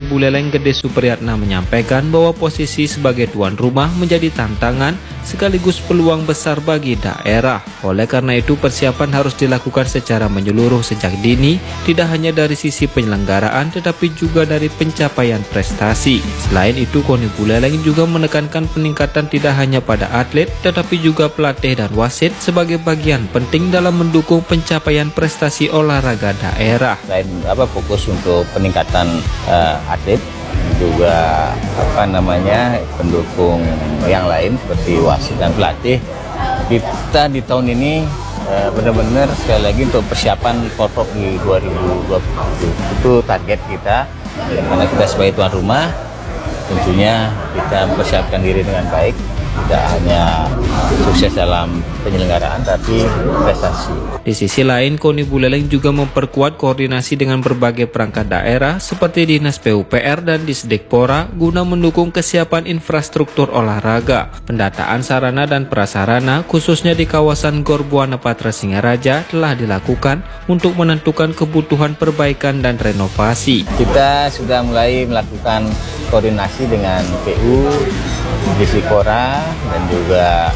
Buleleng Gede Supriyatna menyampaikan bahwa posisi sebagai tuan rumah menjadi tantangan sekaligus peluang besar bagi daerah. Oleh karena itu persiapan harus dilakukan secara menyeluruh sejak dini, tidak hanya dari sisi penyelenggaraan tetapi juga dari pencapaian prestasi. Selain itu KONI Buleleng juga menekankan peningkatan tidak hanya pada atlet tetapi juga pelatih dan wasit sebagai bagian penting dalam mendukung pencapaian prestasi olahraga daerah. Selain fokus untuk peningkatan atlet, juga pendukung yang lain seperti wasit dan pelatih. Kita di tahun ini benar-benar sekali lagi untuk persiapan Porprov di 2020 itu target kita, karena kita sebagai tuan rumah tentunya kita mempersiapkan diri dengan baik, tidak hanya sukses dalam penyelenggaraan tapi prestasi. Di sisi lain, KONI Buleleng juga memperkuat koordinasi dengan berbagai perangkat daerah seperti Dinas PUPR dan Disdikpora guna mendukung kesiapan infrastruktur olahraga. Pendataan sarana dan prasarana khususnya di kawasan Gor Buana Patra Singaraja telah dilakukan untuk menentukan kebutuhan perbaikan dan renovasi. Kita sudah mulai melakukan koordinasi dengan PU, Disdikpora dan juga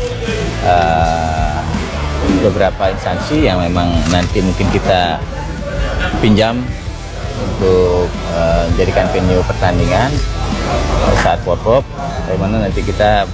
beberapa instansi yang memang nanti mungkin kita pinjam untuk menjadikan venue pertandingan saat Porprov, bagaimana nanti kita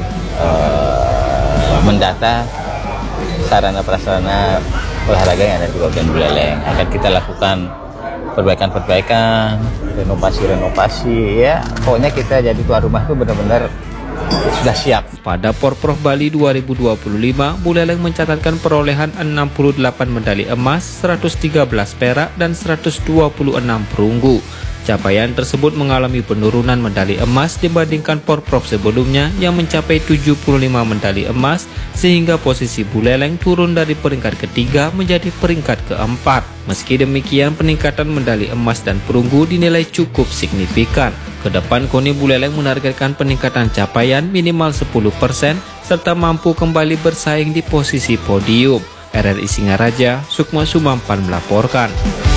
mendata sarana prasarana olahraga yang ada di Kabupaten Buleleng. Akan kita lakukan perbaikan-perbaikan, renovasi, ya pokoknya kita jadi tuan rumah itu benar-benar sudah siap. Pada Porprov Bali 2025, Buleleng mencatatkan perolehan 68 medali emas, 113 perak, dan 126 perunggu. Capaian tersebut mengalami penurunan medali emas dibandingkan Porprov sebelumnya yang mencapai 75 medali emas, sehingga posisi Buleleng turun dari peringkat ketiga menjadi peringkat keempat. Meski demikian, peningkatan medali emas dan perunggu dinilai cukup signifikan. Kedepan KONI Buleleng menargetkan peningkatan capaian minimal 10% serta mampu kembali bersaing di posisi podium. RRI Singaraja, Sukma Sumampan melaporkan.